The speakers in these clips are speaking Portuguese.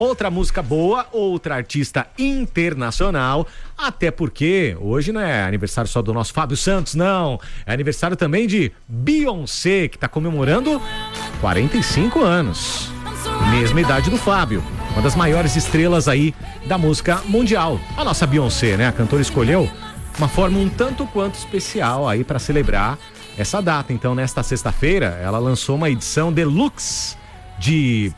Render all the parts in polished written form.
Outra música boa, outra artista internacional, até porque hoje não é aniversário só do nosso Fábio Santos, não. É aniversário também de Beyoncé, que está comemorando 45 anos. Mesma idade do Fábio, uma das maiores estrelas aí da música mundial. A nossa Beyoncé, né? A cantora escolheu uma forma um tanto quanto especial aí para celebrar essa data. Então, nesta sexta-feira, ela lançou uma edição deluxe de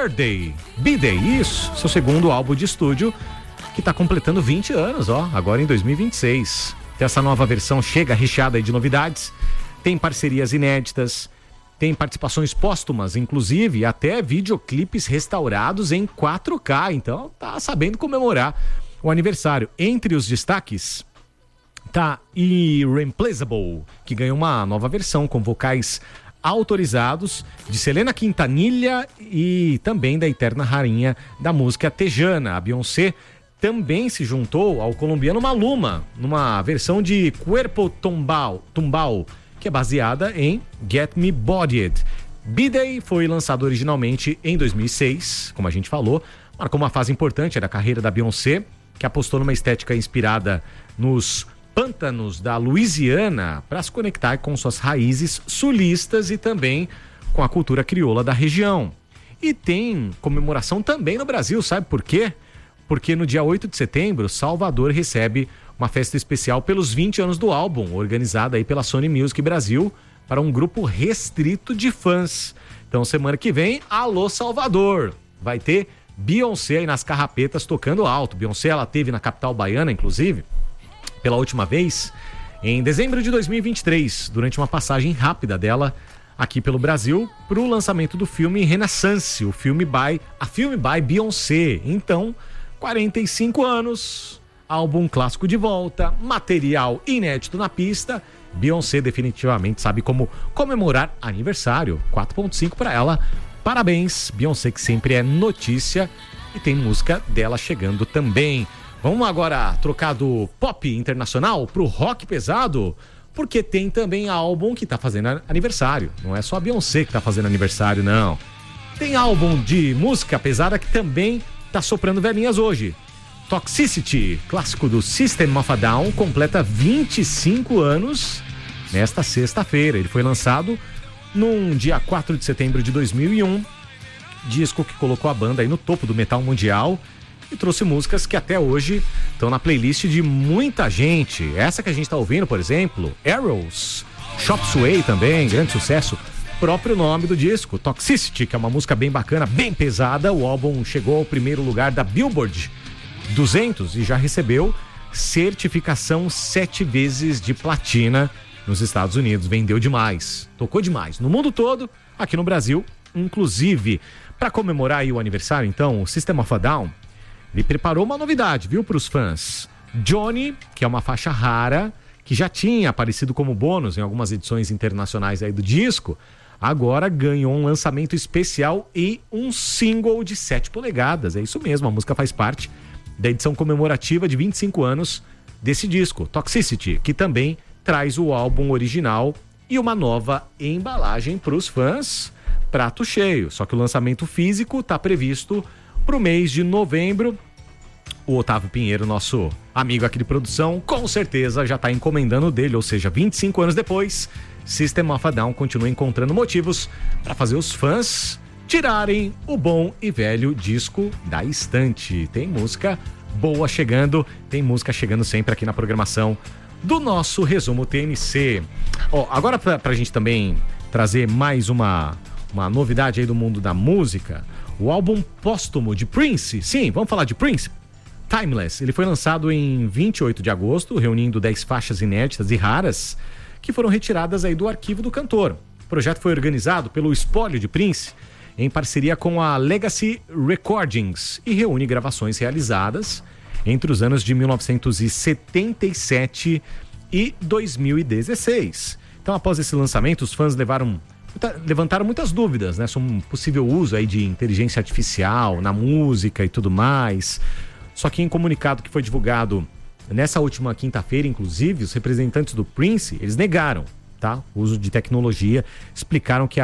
B-Day, isso, seu segundo álbum de estúdio, que está completando 20 anos, agora em 2026. Então, essa nova versão chega recheada aí de novidades, tem parcerias inéditas, tem participações póstumas, inclusive, e até videoclipes restaurados em 4K, então tá sabendo comemorar o aniversário. Entre os destaques, tá Irreplaceable, que ganhou uma nova versão com vocais autorizados de Selena Quintanilha e também da eterna rainha da música tejana. A Beyoncé também se juntou ao colombiano Maluma numa versão de Cuerpo Tumbao, que é baseada em Get Me Bodied. B-Day foi lançado originalmente em 2006, como a gente falou, marcou uma fase importante da carreira da Beyoncé, que apostou numa estética inspirada nos pântanos da Louisiana para se conectar com suas raízes sulistas e também com a cultura crioula da região. E tem comemoração também no Brasil, sabe por quê? Porque no dia 8 de setembro, Salvador recebe uma festa especial pelos 20 anos do álbum, organizada aí pela Sony Music Brasil, para um grupo restrito de fãs. Então, semana que vem, alô Salvador, vai ter Beyoncé aí nas carrapetas tocando alto. Beyoncé, ela teve na capital baiana, inclusive, pela última vez, em dezembro de 2023, durante uma passagem rápida dela aqui pelo Brasil, para o lançamento do filme Renaissance, a filme by Beyoncé. Então, 45 anos, álbum clássico de volta, material inédito na pista. Beyoncé definitivamente sabe como comemorar aniversário. 4.5 para ela. Parabéns, Beyoncé, que sempre é notícia, e tem música dela chegando também. Vamos agora trocar do pop internacional pro rock pesado, porque tem também álbum que tá fazendo aniversário. Não é só a Beyoncé que tá fazendo aniversário, não. Tem álbum de música pesada que também tá soprando velhinhas hoje. Toxicity, clássico do System of a Down, completa 25 anos nesta sexta-feira. Ele foi lançado num dia 4 de setembro de 2001, disco que colocou a banda aí no topo do metal mundial e trouxe músicas que até hoje estão na playlist de muita gente. Essa que a gente está ouvindo, por exemplo, Arrows, Chop Suey também, grande sucesso. Próprio nome do disco, Toxicity, que é uma música bem bacana, bem pesada. O álbum chegou ao primeiro lugar da Billboard 200 e já recebeu certificação 7 vezes de platina nos Estados Unidos. Vendeu demais, tocou demais no mundo todo, aqui no Brasil, inclusive. Para comemorar aí o aniversário, então, o System of a Down, ele preparou uma novidade, viu, para os fãs. Johnny, que é uma faixa rara, que já tinha aparecido como bônus em algumas edições internacionais aí do disco, agora ganhou um lançamento especial e um single de 7 polegadas. É isso mesmo, a música faz parte da edição comemorativa de 25 anos desse disco, Toxicity, que também traz o álbum original e uma nova embalagem para os fãs. Prato cheio, só que o lançamento físico está previsto para o mês de novembro. O Otávio Pinheiro, nosso amigo aqui de produção, com certeza já está encomendando dele, ou seja, 25 anos depois, System of a Down continua encontrando motivos para fazer os fãs tirarem o bom e velho disco da estante. Tem música boa chegando, tem música chegando sempre aqui na programação do nosso Resumo TNC. Agora para a gente também trazer mais uma novidade aí do mundo da música, o álbum póstumo de Prince. Sim, vamos falar de Prince? Timeless. Ele foi lançado em 28 de agosto, reunindo 10 faixas inéditas e raras que foram retiradas aí do arquivo do cantor. O projeto foi organizado pelo Espólio de Prince, em parceria com a Legacy Recordings, e reúne gravações realizadas entre os anos de 1977 e 2016. Então, após esse lançamento, os fãs levantaram muitas dúvidas, né, sobre um possível uso aí de inteligência artificial na música e tudo mais. Só que em comunicado que foi divulgado nessa última quinta-feira, inclusive, os representantes do Prince, eles negaram, tá, o uso de tecnologia, explicaram que a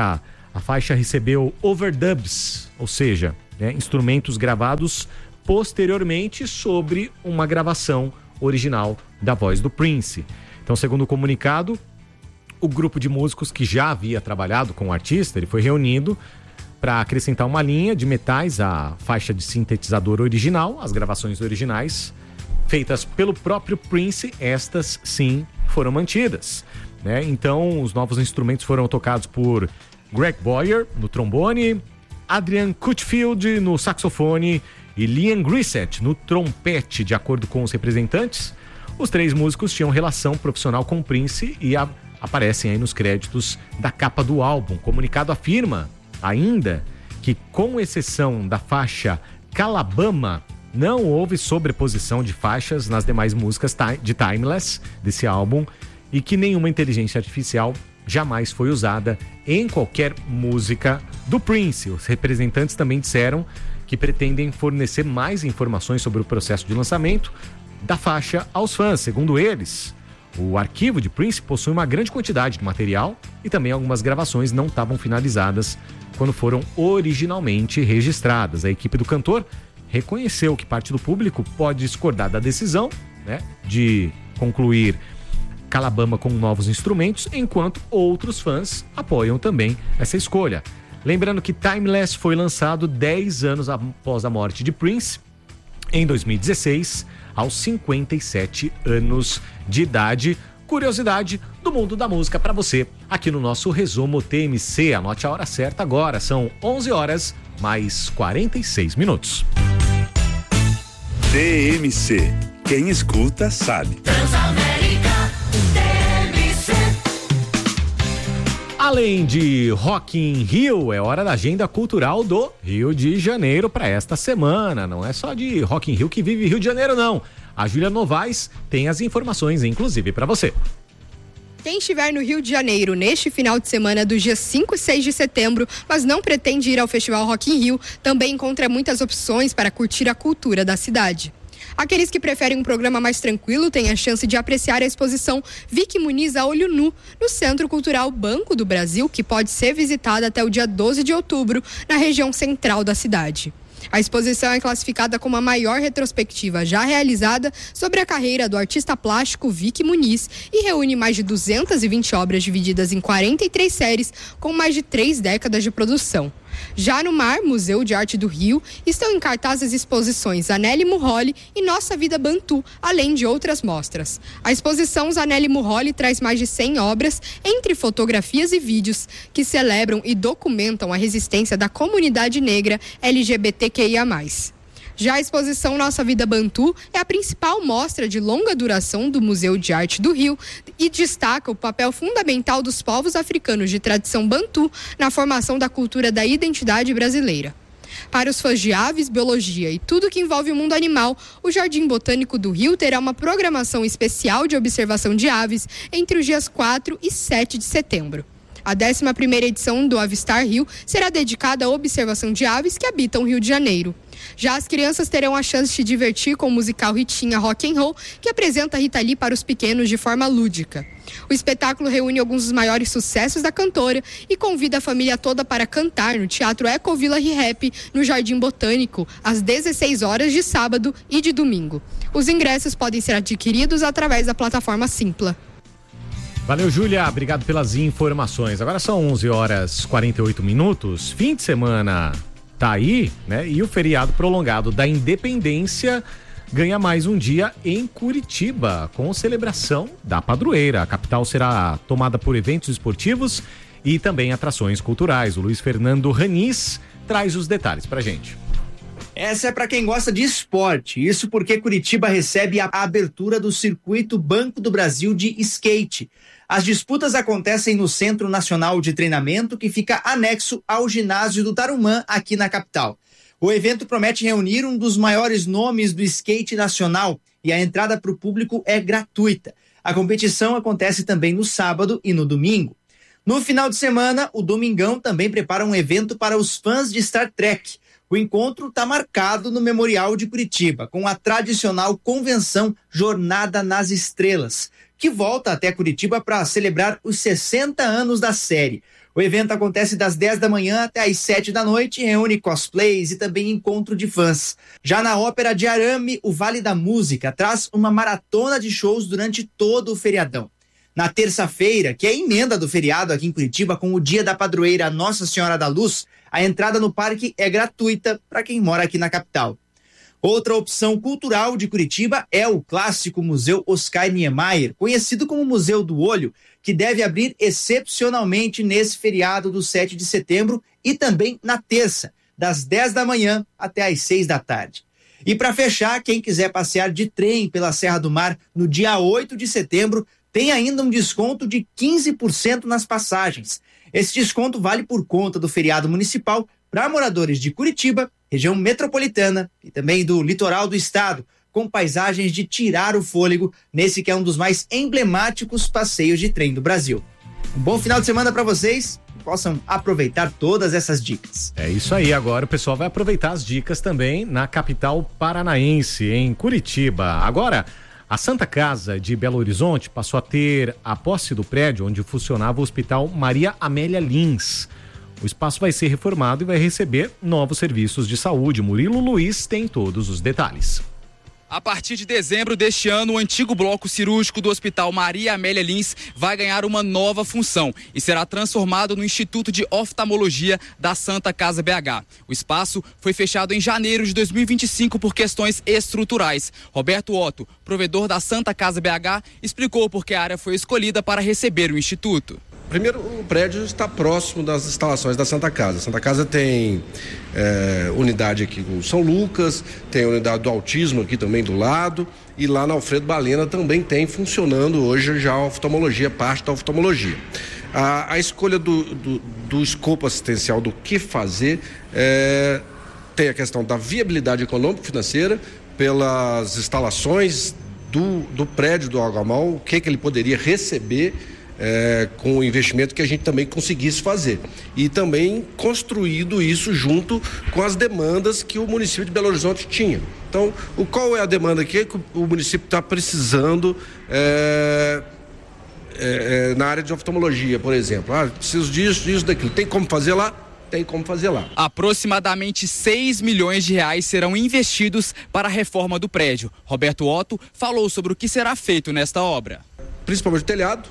A faixa recebeu overdubs, ou seja, instrumentos gravados posteriormente sobre uma gravação original da voz do Prince. Então, segundo o comunicado, o grupo de músicos que já havia trabalhado com o artista, ele foi reunido para acrescentar uma linha de metais à faixa de sintetizador original, as gravações originais feitas pelo próprio Prince, estas sim foram mantidas, né? Então, os novos instrumentos foram tocados por Greg Boyer no trombone, Adrian Cutfield no saxofone e Liam Grissett no trompete. De acordo com os representantes, os 3 músicos tinham relação profissional com o Prince e aparecem aí nos créditos da capa do álbum. O comunicado afirma ainda que, com exceção da faixa Calabama, não houve sobreposição de faixas nas demais músicas de Timeless desse álbum e que nenhuma inteligência artificial jamais foi usada em qualquer música do Prince. Os representantes também disseram que pretendem fornecer mais informações sobre o processo de lançamento da faixa aos fãs. Segundo eles, o arquivo de Prince possui uma grande quantidade de material e também algumas gravações não estavam finalizadas quando foram originalmente registradas. A equipe do cantor reconheceu que parte do público pode discordar da decisão, né, de concluir Calabama com novos instrumentos, enquanto outros fãs apoiam também essa escolha. Lembrando que Timeless foi lançado 10 anos após a morte de Prince, em 2016, aos 57 anos de idade. Curiosidade do mundo da música para você, aqui no nosso Resumo TMC. Anote a hora certa agora, são 11 horas mais 46 minutos. TMC, quem escuta sabe. Transamérica TMC. Além de Rock in Rio, é hora da agenda cultural do Rio de Janeiro para esta semana. Não é só de Rock in Rio que vive Rio de Janeiro, não. A Júlia Novaes tem as informações, inclusive, para você. Quem estiver no Rio de Janeiro neste final de semana dos dias 5 e 6 de setembro, mas não pretende ir ao Festival Rock in Rio, também encontra muitas opções para curtir a cultura da cidade. Aqueles que preferem um programa mais tranquilo têm a chance de apreciar a exposição Vicky Muniz a Olho Nu no Centro Cultural Banco do Brasil, que pode ser visitada até o dia 12 de outubro na região central da cidade. A exposição é classificada como a maior retrospectiva já realizada sobre a carreira do artista plástico Vicky Muniz e reúne mais de 220 obras divididas em 43 séries com mais de 3 décadas de produção. Já no MAR, Museu de Arte do Rio, estão em cartaz as exposições Zanelli Murroli e Nossa Vida Bantu, além de outras mostras. A exposição Zanelli Murroli traz mais de 100 obras, entre fotografias e vídeos, que celebram e documentam a resistência da comunidade negra LGBTQIA+. Já a exposição Nossa Vida Bantu é a principal mostra de longa duração do Museu de Arte do Rio e destaca o papel fundamental dos povos africanos de tradição bantu na formação da cultura da identidade brasileira. Para os fãs de aves, biologia e tudo que envolve o mundo animal, o Jardim Botânico do Rio terá uma programação especial de observação de aves entre os dias 4 e 7 de setembro. A 11ª edição do Avistar Rio será dedicada à observação de aves que habitam o Rio de Janeiro. Já as crianças terão a chance de se divertir com o musical Ritinha Rock and Roll, que apresenta Rita Lee para os pequenos de forma lúdica. O espetáculo reúne alguns dos maiores sucessos da cantora e convida a família toda para cantar no Teatro Ecovila Rap, no Jardim Botânico, às 16 horas de sábado e de domingo. Os ingressos podem ser adquiridos através da plataforma Simpla. Valeu, Júlia. Obrigado pelas informações. Agora são 11 horas 48 minutos. Fim de semana tá aí, né? E o feriado prolongado da Independência ganha mais um dia em Curitiba, com celebração da padroeira. A capital será tomada por eventos esportivos e também atrações culturais. O Luiz Fernando Raniz traz os detalhes pra gente. Essa é para quem gosta de esporte, isso porque Curitiba recebe a abertura do Circuito Banco do Brasil de skate. As disputas acontecem no Centro Nacional de Treinamento, que fica anexo ao ginásio do Tarumã, aqui na capital. O evento promete reunir um dos maiores nomes do skate nacional e a entrada para o público é gratuita. A competição acontece também no sábado e no domingo. No final de semana, o Domingão também prepara um evento para os fãs de Star Trek. O encontro está marcado no Memorial de Curitiba, com a tradicional convenção Jornada nas Estrelas, que volta até Curitiba para celebrar os 60 anos da série. O evento acontece das 10 da manhã até às 7 da noite e reúne cosplays e também encontro de fãs. Já na Ópera de Arame, o Vale da Música traz uma maratona de shows durante todo o feriadão. Na terça-feira, que é a emenda do feriado aqui em Curitiba, com o dia da padroeira Nossa Senhora da Luz, a entrada no parque é gratuita para quem mora aqui na capital. Outra opção cultural de Curitiba é o clássico Museu Oscar Niemeyer, conhecido como Museu do Olho, que deve abrir excepcionalmente nesse feriado do 7 de setembro e também na terça, das 10 da manhã até às 6 da tarde. E para fechar, quem quiser passear de trem pela Serra do Mar no dia 8 de setembro, tem ainda um desconto de 15% nas passagens. Esse desconto vale por conta do feriado municipal para moradores de Curitiba, região metropolitana e também do litoral do estado, com paisagens de tirar o fôlego nesse que é um dos mais emblemáticos passeios de trem do Brasil. Um bom final de semana para vocês, que possam aproveitar todas essas dicas. É isso aí, agora o pessoal vai aproveitar as dicas também na capital paranaense, em Curitiba. Agora, a Santa Casa de Belo Horizonte passou a ter a posse do prédio onde funcionava o Hospital Maria Amélia Lins. O espaço vai ser reformado e vai receber novos serviços de saúde. Murilo Luiz tem todos os detalhes. A partir de dezembro deste ano, o antigo bloco cirúrgico do Hospital Maria Amélia Lins vai ganhar uma nova função e será transformado no Instituto de Oftalmologia da Santa Casa BH. O espaço foi fechado em janeiro de 2025 por questões estruturais. Roberto Otto, provedor da Santa Casa BH, explicou por que a área foi escolhida para receber o Instituto. Primeiro, o prédio está próximo das instalações da Santa Casa. A Santa Casa tem unidade aqui com São Lucas, tem unidade do autismo aqui também do lado, e lá na Alfredo Balena também tem funcionando hoje já a oftalmologia, parte da oftalmologia. A escolha do escopo assistencial, do que fazer, tem a questão da viabilidade econômica e financeira, pelas instalações do prédio do Algamal, o que ele poderia receber com o investimento que a gente também conseguisse fazer. E também construído isso junto com as demandas que o município de Belo Horizonte tinha. Então, qual é a demanda que o município está precisando na área de oftalmologia, por exemplo? Preciso disso, daquilo. Tem como fazer lá? Tem como fazer lá. Aproximadamente 6 milhões de reais serão investidos para a reforma do prédio. Roberto Otto falou sobre o que será feito nesta obra. Principalmente o telhado.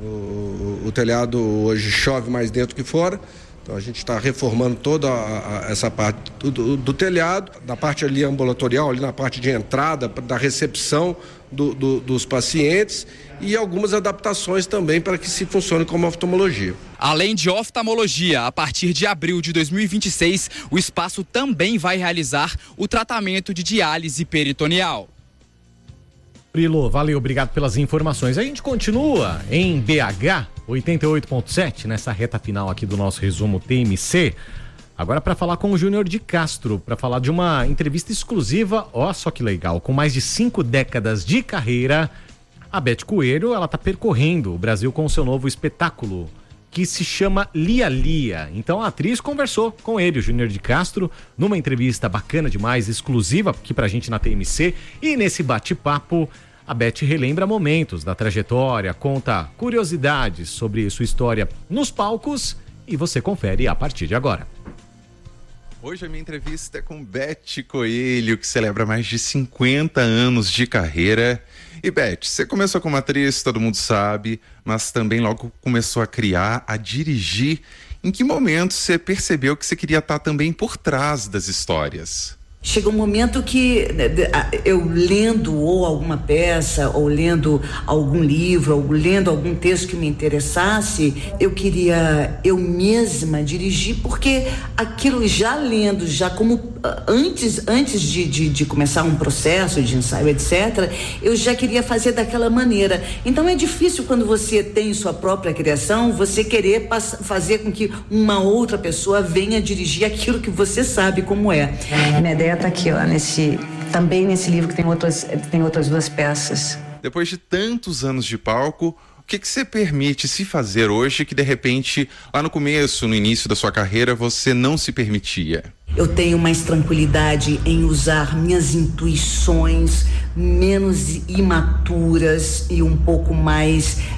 O telhado hoje chove mais dentro que fora, então a gente está reformando toda essa parte do telhado, da parte ali ambulatorial, ali na parte de entrada, da recepção dos pacientes, e algumas adaptações também para que se funcione como oftalmologia. Além de oftalmologia, a partir de abril de 2026, o espaço também vai realizar o tratamento de diálise peritoneal. Murilo, valeu, obrigado pelas informações. A gente continua em BH 88.7, nessa reta final aqui do nosso resumo TMC. Agora para falar com o Júnior de Castro, para falar de uma entrevista exclusiva, ó só que legal, com mais de 5 décadas de carreira, a Beth Coelho, ela tá percorrendo o Brasil com o seu novo espetáculo, que se chama Lia Lia. Então a atriz conversou com ele, o Júnior de Castro, numa entrevista bacana demais, exclusiva aqui pra gente na TMC, e nesse bate-papo a Beth relembra momentos da trajetória, conta curiosidades sobre sua história nos palcos e você confere a partir de agora. Hoje a minha entrevista é com Beth Coelho, que celebra mais de 50 anos de carreira. E Beth, você começou como atriz, todo mundo sabe, mas também logo começou a criar, a dirigir. Em que momento você percebeu que você queria estar também por trás das histórias? Chega um momento que eu lendo ou alguma peça, ou lendo algum livro, ou lendo algum texto que me interessasse, eu queria eu mesma dirigir, porque aquilo já lendo, já como antes de começar um processo de ensaio, etc., eu já queria fazer daquela maneira. Então é difícil quando você tem sua própria criação, você querer fazer com que uma outra pessoa venha dirigir aquilo que você sabe como é. Minha ideia está aqui, ó, também nesse livro que tem outras 2 peças. Depois de tantos anos de palco, o que você permite se fazer hoje que de repente, lá no começo, no início da sua carreira, você não se permitia? Eu tenho mais tranquilidade em usar minhas intuições menos imaturas e um pouco mais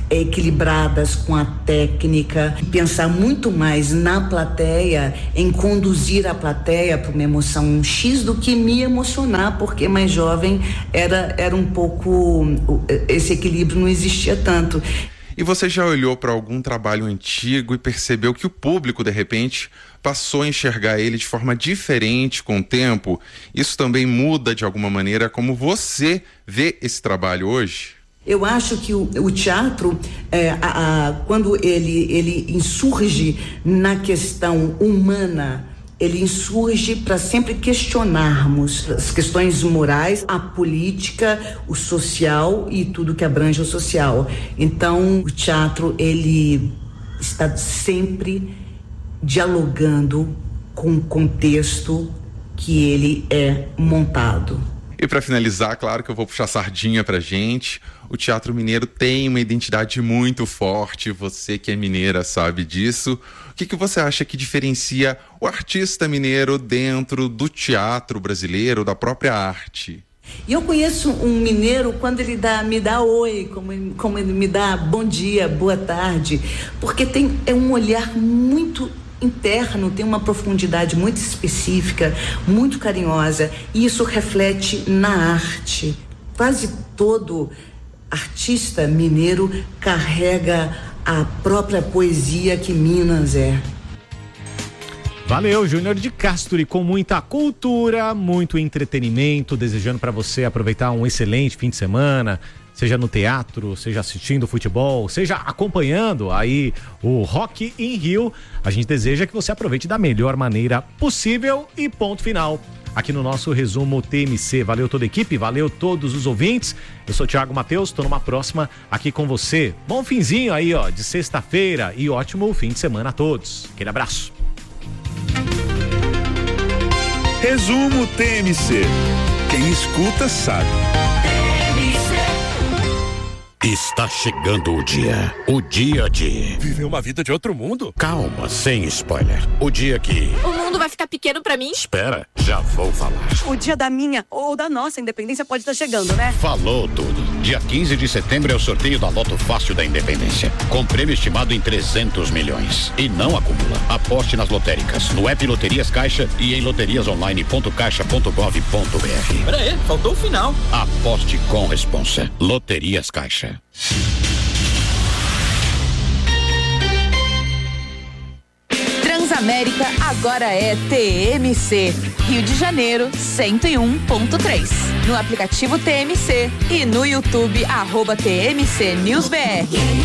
equilibradas com a técnica, pensar muito mais na plateia, em conduzir a plateia para uma emoção X do que me emocionar, porque mais jovem era um pouco, esse equilíbrio não existia tanto. E você já olhou para algum trabalho antigo e percebeu que o público, de repente, passou a enxergar ele de forma diferente com o tempo? Isso também muda, de alguma maneira, como você vê esse trabalho hoje? Eu acho que o teatro, quando ele insurge na questão humana, ele insurge para sempre questionarmos as questões morais, a política, o social e tudo que abrange o social. Então, o teatro, ele está sempre dialogando com o contexto que ele é montado. E para finalizar, claro que eu vou puxar sardinha pra gente. O Teatro Mineiro tem uma identidade muito forte, você que é mineira sabe disso. O que você acha que diferencia o artista mineiro dentro do teatro brasileiro, da própria arte? E eu conheço um mineiro quando ele me dá oi, como ele me dá bom dia, boa tarde, porque é um olhar muito interno, tem uma profundidade muito específica, muito carinhosa, e isso reflete na arte. Quase todo artista mineiro carrega a própria poesia que Minas é. Valeu, Júnior de Castro, e com muita cultura, muito entretenimento, desejando para você aproveitar um excelente fim de semana, seja no teatro, seja assistindo futebol, seja acompanhando aí o Rock in Rio. A gente deseja que você aproveite da melhor maneira possível e ponto final. Aqui no nosso resumo TMC. Valeu toda a equipe, valeu todos os ouvintes. Eu sou Thiago Matheus, tô numa próxima aqui com você. Bom finzinho aí, ó, de sexta-feira e ótimo fim de semana a todos. Aquele abraço. Resumo TMC. Quem escuta sabe. Está chegando o dia de viver uma vida de outro mundo. Calma, sem spoiler. O dia que o mundo vai ficar pequeno pra mim? Espera, já vou falar. O dia da minha ou da nossa independência pode estar chegando, né? Falou tudo. Dia 15 de setembro é o sorteio da Loto Fácil da Independência, com prêmio estimado em 300 milhões. E não acumula. Aposte nas lotéricas, no app Loterias Caixa e em loteriasonline.caixa.gov.br. Pera aí, faltou o final. Aposte com responsa. Loterias Caixa. Transamérica agora é TMC, Rio de Janeiro 101.3. No aplicativo TMC e no YouTube @TMC News BR.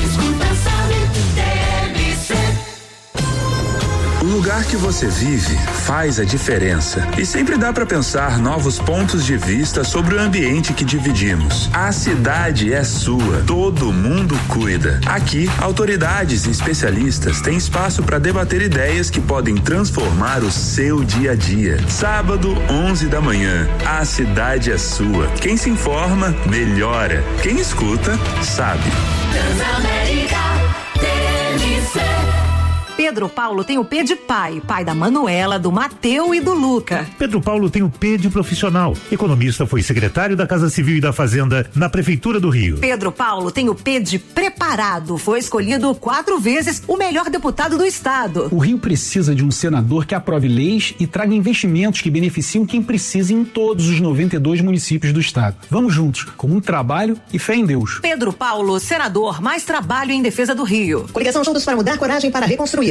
O lugar que você vive faz a diferença e sempre dá para pensar novos pontos de vista sobre o ambiente que dividimos. A cidade é sua, todo mundo cuida. Aqui, autoridades e especialistas têm espaço para debater ideias que podem transformar o seu dia a dia. Sábado, 11 da manhã, a cidade é sua. Quem se informa, melhora. Quem escuta, sabe. Transamérica TMC. Pedro Paulo tem o P de pai da Manuela, do Mateu e do Luca. Pedro Paulo tem o P de profissional. Economista, foi secretário da Casa Civil e da Fazenda na Prefeitura do Rio. Pedro Paulo tem o P de preparado. Foi escolhido 4 vezes o melhor deputado do estado. O Rio precisa de um senador que aprove leis e traga investimentos que beneficiam quem precisa em todos os 92 municípios do estado. Vamos juntos, com muito trabalho e fé em Deus. Pedro Paulo, senador, mais trabalho em defesa do Rio. Coligação Juntos para Mudar, coragem para reconstruir.